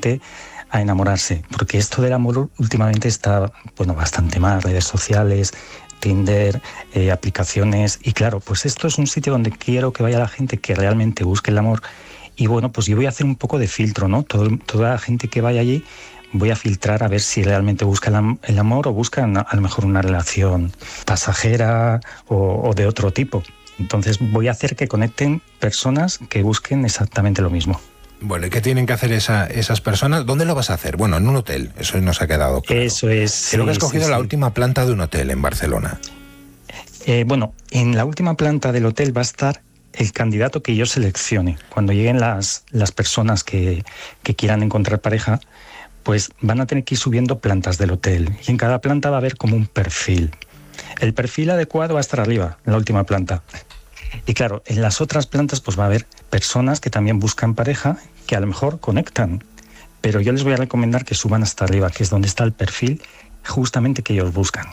gente a enamorarse, porque esto del amor últimamente está, bueno, bastante mal, redes sociales, Tinder, aplicaciones, y claro, pues esto es un sitio donde quiero que vaya la gente que realmente busque el amor, y bueno, pues yo voy a hacer un poco de filtro, ¿no? Toda la gente que vaya allí voy a filtrar a ver si realmente buscan el amor o buscan a lo mejor una relación pasajera o de otro tipo. Entonces voy a hacer que conecten personas que busquen exactamente lo mismo. Bueno, ¿y qué tienen que hacer esas personas? ¿Dónde lo vas a hacer? Bueno, en un hotel, eso nos ha quedado claro. Eso es. Creo que has cogido la última planta de un hotel en Barcelona. Bueno, en la última planta del hotel va a estar el candidato que yo seleccione. Cuando lleguen las personas que quieran encontrar pareja, pues van a tener que ir subiendo plantas del hotel. Y en cada planta va a haber como un perfil. El perfil adecuado va a estar arriba, en la última planta. Y claro, en las otras plantas pues va a haber personas que también buscan pareja, que a lo mejor conectan, pero yo les voy a recomendar que suban hasta arriba, que es donde está el perfil justamente que ellos buscan.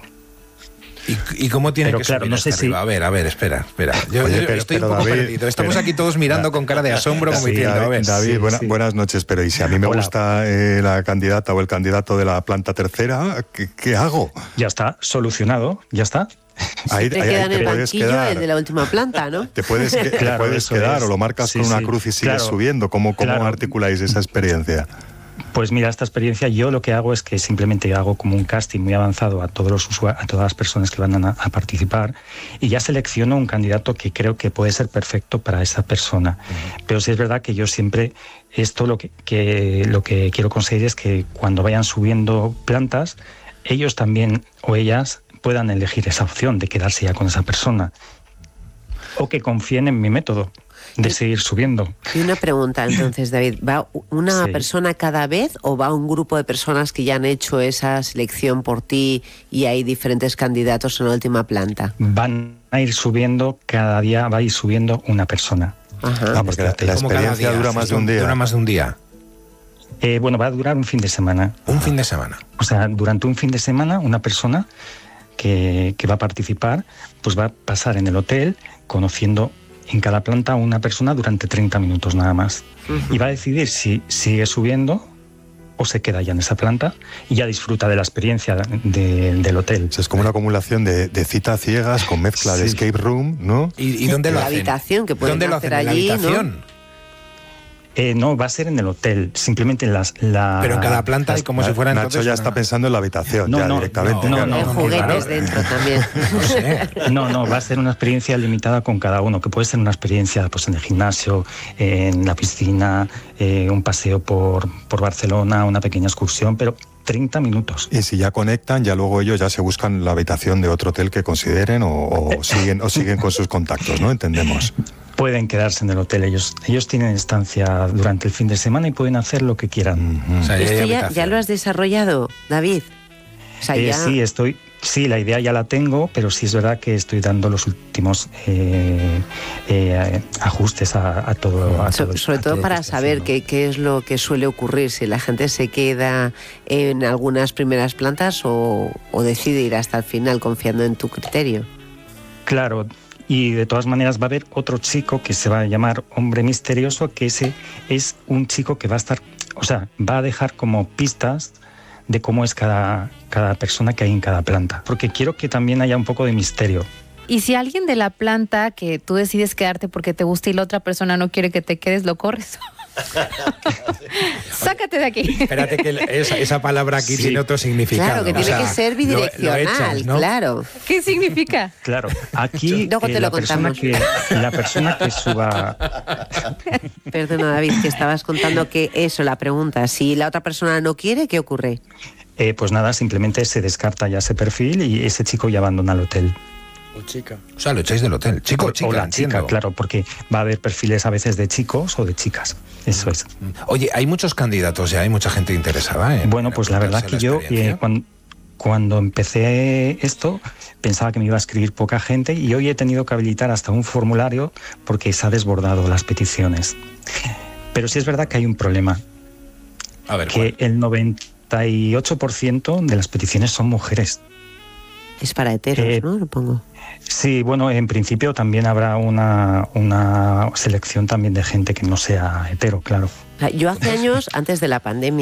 ¿Y cómo tiene que subir hasta arriba? A ver, espera. Yo estoy un poco perdido. Estamos aquí todos mirando con cara de asombro, como diciendo, a ver. David, buenas noches, pero ¿y si a mí me gusta la candidata o el candidato de la planta tercera, qué hago? Ya está, solucionado, ya está. Ahí te queda en el banquillo el de la última planta, ¿no? Te puedes quedar o lo marcas con una cruz y sigues subiendo. ¿Cómo articuláis esa experiencia? Pues mira, esta experiencia yo lo que hago es que simplemente hago como un casting muy avanzado a todas las personas que van a participar, y ya selecciono un candidato que creo que puede ser perfecto para esa persona. Pero sí es verdad que yo siempre, esto lo que quiero conseguir es que cuando vayan subiendo plantas, ellos también o ellas puedan elegir esa opción de quedarse ya con esa persona, o que confíen en mi método de seguir subiendo. Y una pregunta entonces, David, ¿va una persona cada vez o va un grupo de personas que ya han hecho esa selección por ti y hay diferentes candidatos en la última planta? Van a ir subiendo, cada día va a ir subiendo una persona. Ajá. Porque la experiencia dura más de un día. ¿Dura más de un día? Bueno, va a durar un fin de semana. ¿Un fin de semana? O sea, durante un fin de semana una persona que va a participar pues va a pasar en el hotel conociendo en cada planta a una persona durante 30 minutos nada más. Y va a decidir si sigue subiendo o se queda ya en esa planta y ya disfruta de la experiencia del hotel. Es como una acumulación de citas ciegas con mezcla de escape room, ¿no? ¿Y dónde lo hacen? La habitación que pueden hacer allí, ¿En la habitación? ¿no? No, va a ser en el hotel, simplemente en Pero en cada planta hay como si fuera Nacho entonces ya está pensando en la habitación, directamente. Hay juguetes dentro también. No sé. No, va a ser una experiencia limitada con cada uno, que puede ser una experiencia pues en el gimnasio, en la piscina, un paseo por Barcelona, una pequeña excursión, pero 30 minutos. Y si ya conectan, ya luego ellos ya se buscan la habitación de otro hotel que consideren o siguen con sus contactos, ¿no? Entendemos. Pueden quedarse en el hotel, ellos tienen estancia durante el fin de semana y pueden hacer lo que quieran. O sea, ¿Esto ya lo has desarrollado, David? O sea, Sí, la idea ya la tengo, pero sí es verdad que estoy dando los últimos ajustes a todo. Sobre todo para saber qué es lo que suele ocurrir, si la gente se queda en algunas primeras plantas o decide ir hasta el final confiando en tu criterio. Claro, y de todas maneras va a haber otro chico que se va a llamar Hombre Misterioso, que ese es un chico que va a estar, o sea, va a dejar como pistas de cómo es cada persona que hay en cada planta, porque quiero que también haya un poco de misterio. Y si alguien de la planta que tú decides quedarte porque te gusta y la otra persona no quiere que te quedes, ¿lo corres? Sácate de aquí. Espérate que esa palabra aquí tiene otro significado. Claro, que tiene que ser bidireccional, lo echas, ¿no? Claro. ¿Qué significa? Claro, aquí luego te lo contamos. La persona que suba... Perdona, David, que estabas contando que la pregunta, si la otra persona no quiere, ¿qué ocurre? Pues nada, simplemente se descarta ya ese perfil y ese chico ya abandona el hotel. O chica. O sea, lo echáis del hotel. Chico o chica, o la entiendo. chica, claro, porque va a haber perfiles a veces de chicos o de chicas. Eso es. Oye, hay muchos candidatos ya, hay mucha gente interesada. Bueno, pues la verdad que yo cuando empecé esto pensaba que me iba a escribir poca gente y hoy he tenido que habilitar hasta un formulario porque se ha desbordado las peticiones. Pero sí es verdad que hay un problema. A ver, que el 98% de las peticiones son mujeres. Es para heteros, ¿no? Lo pongo. Sí, bueno, en principio también habrá una selección también de gente que no sea hetero, claro. Yo hace años, antes de la pandemia,